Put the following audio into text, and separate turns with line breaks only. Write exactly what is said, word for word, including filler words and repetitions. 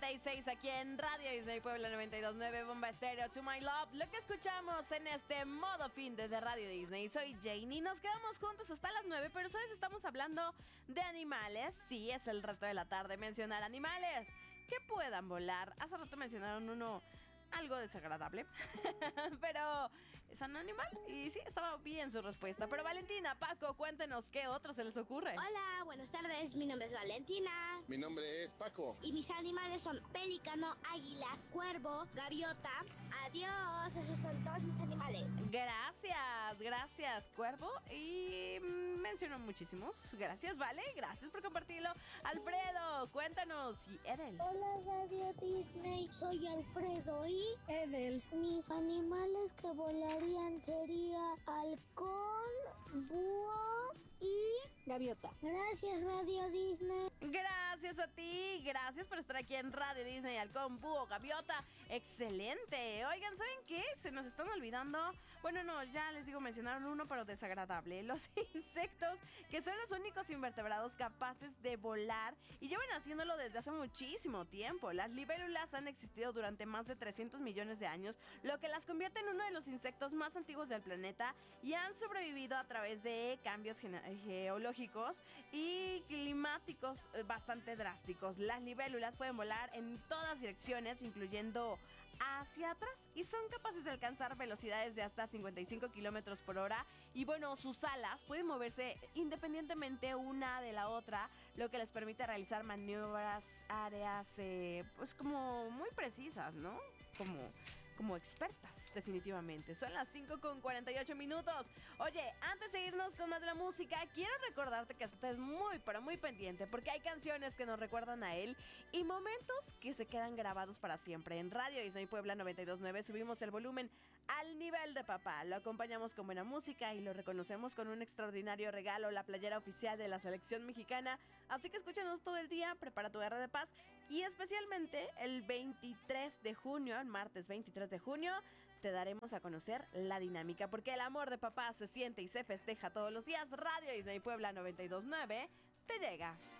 noventa y seis aquí en Radio Disney Puebla noventa y dos punto nueve Bomba Estéreo, To My Love. Lo que escuchamos en este modo fin desde Radio Disney. Soy Jane y nos quedamos juntos hasta las nueve, pero ¿sabes? Estamos hablando de animales. Sí, es el reto de la tarde mencionar animales que puedan volar. Hace rato mencionaron uno algo desagradable, pero es un animal y sí, estaba bien su respuesta. Pero Valentina, Paco, cuéntenos qué otro se les ocurre.
Hola, buenas tardes, mi nombre es Valentina.
Mi nombre es Paco.
Y mis animales son pelícano, águila, cuervo, gaviota. Adiós, esos son todos mis animales.
Gracias, gracias, Cuervo. Y mm, mencionó muchísimos. Gracias, Vale, gracias por compartirlo. Alfredo, cuéntanos. Y Edel.
Hola, Radio Disney, soy Alfredo y Edel. Mis animales que volarían sería halcón, búho y gaviota. Gracias, Radio Disney.
Gracias a ti, gracias por estar aquí en Radio Disney, Halcón, Búho, Gaviota. Excelente. Oigan, ¿saben qué? Se nos están olvidando. Bueno, no, ya les digo, mencionaron uno, pero desagradable. Los insectos, que son los únicos invertebrados capaces de volar y llevan haciéndolo desde hace muchísimo tiempo. Las libélulas han existido durante más de trescientos millones de años, lo que las convierte en uno de los insectos más antiguos del planeta y han sobrevivido a través de cambios ge- geológicos y climáticos bastante drásticos. Las libélulas pueden volar en todas direcciones, incluyendo hacia atrás, y son capaces de alcanzar velocidades de hasta cincuenta y cinco kilómetros por hora. Y bueno, sus alas pueden moverse independientemente una de la otra, lo que les permite realizar maniobras, áreas, eh, pues como muy precisas, ¿no? Como... como expertas, definitivamente. Son las cinco con cuarenta y ocho minutos. Oye, antes de irnos con más de la música, quiero recordarte que estés muy, pero muy pendiente, porque hay canciones que nos recuerdan a él y momentos que se quedan grabados para siempre. En Radio Disney Puebla noventa y dos punto nueve subimos el volumen al nivel de papá. Lo acompañamos con buena música y lo reconocemos con un extraordinario regalo, la playera oficial de la selección mexicana. Así que escúchanos todo el día, prepara tu guerra de paz y especialmente el veintitrés de junio, el martes veintitrés de junio, te daremos a conocer la dinámica, porque el amor de papá se siente y se festeja todos los días. Radio Disney Puebla noventa y dos punto nueve te llega.